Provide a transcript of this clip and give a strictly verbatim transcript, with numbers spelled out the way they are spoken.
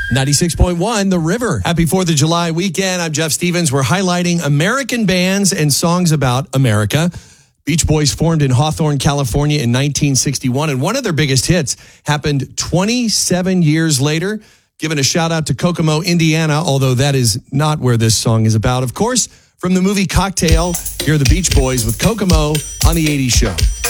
ninety-six point one, The River. Happy fourth of July weekend. I'm Jeff Stevens. We're highlighting American bands and songs about America. Beach Boys formed in Hawthorne, California in nineteen sixty-one, and one of their biggest hits happened twenty-seven years later. Giving a shout out to Kokomo, Indiana, although that is not where this song is about. Of course, from the movie Cocktail, here are the Beach Boys with Kokomo on the eighties Show.